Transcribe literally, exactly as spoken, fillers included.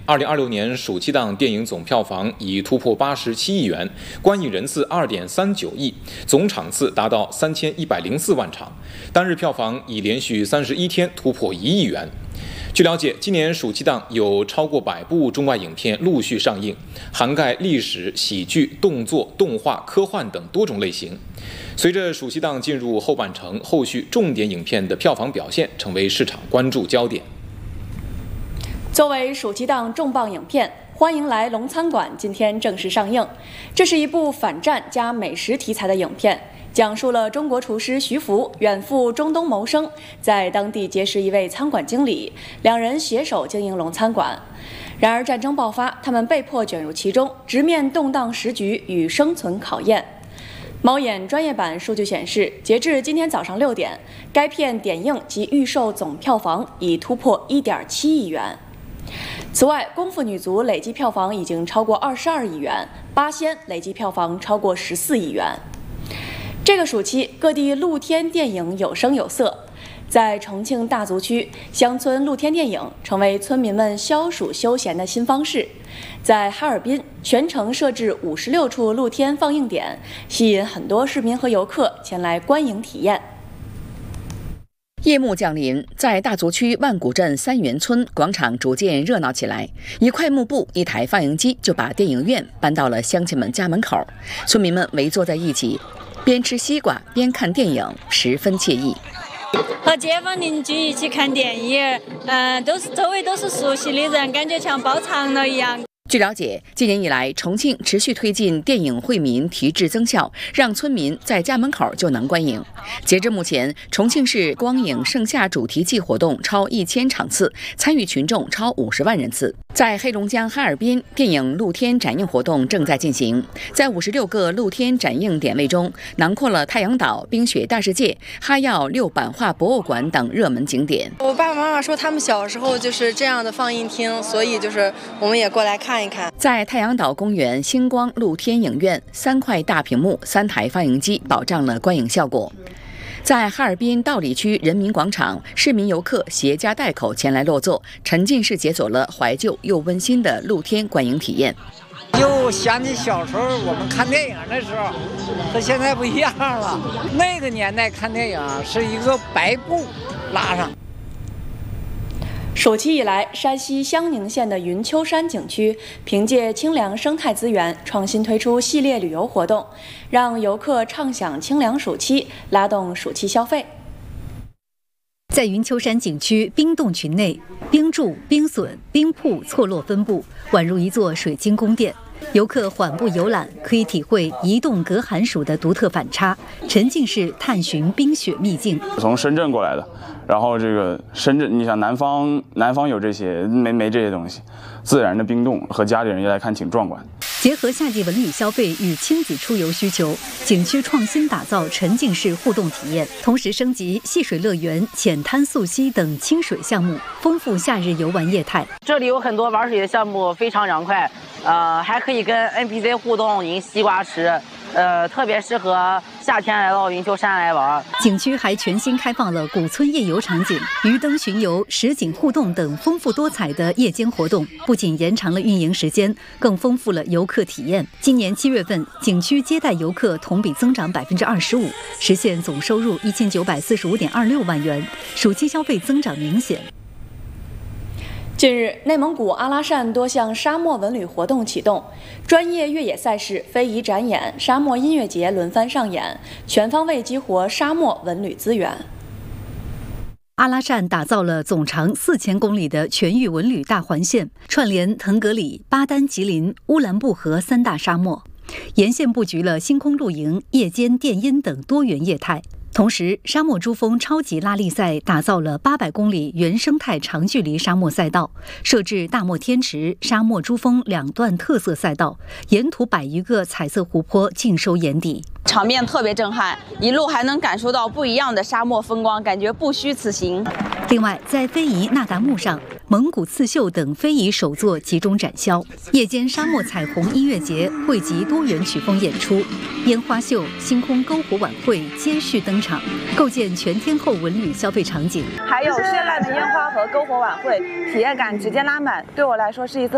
二零二六年暑期档电影总票房已突破八十七亿元，观影人次二点三九亿，总场次达到三千一百零四万场，单日票房已连续三十一天突破一亿元。据了解，今年暑期档有超过百部中外影片陆续上映，涵盖历史、喜剧、动作、动画、科幻等多种类型。随着暑期档进入后半程，后续重点影片的票房表现成为市场关注焦点。 作为暑期档重磅影片，《欢迎来龙餐馆》今天正式上映。这是一部反战加美食题材的影片，讲述了中国厨师徐福远赴中东谋生，在当地结识一位餐馆经理，两人携手经营龙餐馆。然而战争爆发，他们被迫卷入其中，直面动荡时局与生存考验。猫眼专业版数据显示，截至今天早上六点，该片点映及预售总票房已突破一点七亿元。此外，《功夫女足》累计票房已经超过二十二亿元，《八仙》累计票房超过十四亿元。这个暑期，各地露天电影有声有色。在重庆大足区，乡村露天电影成为村民们消暑休闲的新方式。在哈尔滨，全城设置五十六处露天放映点，吸引很多市民和游客前来观影体验。 夜幕降临，在大足区万古镇三元村广场逐渐热闹起来。一块幕布，一台放映机，就把电影院搬到了乡亲们家门口。村民们围坐在一起，边吃西瓜边看电影，十分惬意。 和街坊邻居一起看电影，嗯、呃，都是周围都是熟悉的人，感觉像包场了一样。 据了解，今年以来，重庆持续推进电影惠民提质增效，让村民在家门口就能观影。截至目前，重庆市光影盛夏主题季活动超一千场次，参与群众超五十万人次。在黑龙江哈尔滨，电影露天展映活动正在进行，在五十六个露天展映点位中，囊括了太阳岛、冰雪大世界、哈药六版画博物馆等热门景点。 我爸爸妈妈说他们小时候就是这样的放映厅，所以就是我们也过来看。 在太阳岛公园星光露天影院，三块大屏幕、三台放映机保障了观影效果。在哈尔滨道里区人民广场，市民游客携家带口前来落座，沉浸式解锁了怀旧又温馨的露天观影体验。 就想起小时候我们看电影的时候，和现在不一样了。那个年代看电影是一个白布拉上。 暑期以来，山西襄宁县的云丘山景区凭借清凉生态资源，创新推出系列旅游活动，让游客畅享清凉暑期，拉动暑期消费。 在云丘山景区冰洞群内，冰柱、冰笋、冰瀑错落分布，宛如一座水晶宫殿。游客缓步游览，可以体会移动隔寒暑的独特反差，沉浸式探寻冰雪秘境。 从深圳过来的，然后这个深圳，你想南方，南方有这些，没没这些东西，自然的冰冻和家里人一来看挺壮观。 结合夏季文旅消费与亲子出游需求，景区创新打造沉浸式互动体验，同时升级戏水乐园、浅滩溯溪等清水项目，丰富夏日游玩业态。 这里有很多玩水的项目，非常凉快，呃，还可以跟 N P C 互动，赢西瓜吃。呃，特别适合夏天来到云丘山来玩。 景区还全新开放了古村夜游场景、鱼灯巡游、实景互动等丰富多彩的夜间活动，不仅延长了运营时间，更丰富了游客体验。今年七月份，景区接待游客同比增长百分之二十五，实现总收入一千九百四十五点二六万元，暑期消费增长明显。 近日，内蒙古阿拉善多项沙漠文旅活动启动，专业越野赛事、非遗展演、沙漠音乐节轮番上演，全方位激活沙漠文旅资源。 阿拉善打造了总长四千公里的全域文旅大环线，串联腾格里、巴丹吉林、乌兰布和三大沙漠，沿线布局了星空露营、夜间电音等多元业态。同时，沙漠珠峰超级拉力赛打造了八百公里原生态长距离沙漠赛道，设置大漠天池、沙漠珠峰两段特色赛道，沿途百余个彩色湖泊尽收眼底， 场面特别震撼，一路还能感受到不一样的沙漠风光，感觉不虚此行。 另外，在非遗那达慕上，蒙古刺绣等非遗手作集中展销，夜间沙漠彩虹音乐节汇集多元曲风演出，烟花秀、星空篝火晚会接续登场，构建全天候文旅消费场景。 还有绚烂的烟花和篝火晚会，体验感直接拉满，对我来说是一次